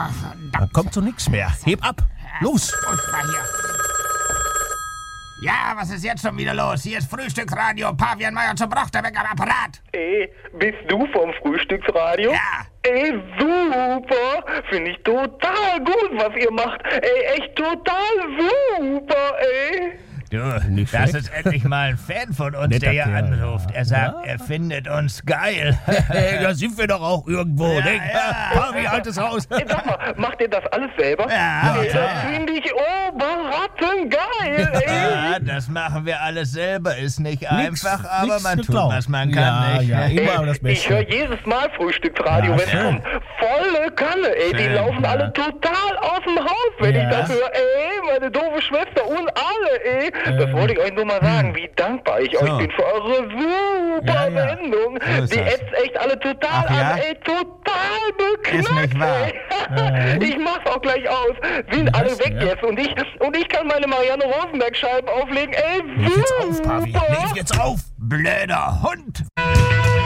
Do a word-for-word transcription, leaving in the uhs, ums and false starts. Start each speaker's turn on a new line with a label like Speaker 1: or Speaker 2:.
Speaker 1: Da kommt so nix mehr. Heb ab. Los.
Speaker 2: Furchtbar hier. Ja, was ist jetzt schon wieder los? Hier ist Frühstücksradio, Pavian Meier zum Brochterbeck am Apparat.
Speaker 3: Ey, bist du vom Frühstücksradio?
Speaker 2: Ja.
Speaker 3: Ey, super! Finde ich total gut, was ihr macht. Ey, echt total super, ey.
Speaker 2: Du,
Speaker 1: Nicht
Speaker 2: das
Speaker 1: schlecht.
Speaker 2: ist endlich mal ein Fan von uns,
Speaker 1: Netter
Speaker 2: der hier
Speaker 1: Kerl,
Speaker 2: anruft. Er sagt,
Speaker 1: ja.
Speaker 2: er findet uns geil.
Speaker 1: Hey, da sind wir doch auch irgendwo,
Speaker 2: Ja,
Speaker 1: ne?
Speaker 2: ja.
Speaker 1: Pavi, altes Haus.
Speaker 3: Ey, sag mal, macht ihr das alles selber?
Speaker 2: Ja,
Speaker 3: Ey,
Speaker 2: klar.
Speaker 3: das finde ich oberrattengeil, ey.
Speaker 2: Ja, das machen wir alles selber. Ist nicht einfach, aber
Speaker 1: nix
Speaker 2: man tut,
Speaker 1: geklaut.
Speaker 2: was man kann.
Speaker 1: Ja,
Speaker 2: nicht?
Speaker 1: ja, immer das
Speaker 3: Ey, ich höre
Speaker 1: Beste.
Speaker 3: jedes Mal Frühstücksradio,
Speaker 1: Ja,
Speaker 3: wenn es
Speaker 1: schön.
Speaker 3: kommt. Volle Kanne, ey. Die
Speaker 2: Schön,
Speaker 3: laufen
Speaker 2: ja.
Speaker 3: alle total aus dem Haus, wenn
Speaker 1: Ja.
Speaker 3: ich das höre. Ey, meine doofe Schwester und alle, ey. Das
Speaker 1: Ähm.
Speaker 3: wollte ich euch nur mal sagen, wie dankbar ich euch bin für eure super
Speaker 1: Ja, ja.
Speaker 3: Sendung.
Speaker 2: So ist
Speaker 3: Die
Speaker 2: das.
Speaker 3: ätzt echt alle total
Speaker 2: Ach, ja?
Speaker 3: an, ey. Total beknackt,
Speaker 2: Ist nicht wahr.
Speaker 3: ey. Ich mach's auch gleich aus. Sind alle
Speaker 1: Was?
Speaker 3: weg
Speaker 1: Ja.
Speaker 3: jetzt. Und ich, und ich kann meine Marianne Rosenberg-Scheiben auflegen. Ey,
Speaker 1: Leg jetzt auf, Pavi.
Speaker 3: super.
Speaker 1: Leg jetzt auf.
Speaker 2: Blöder Hund.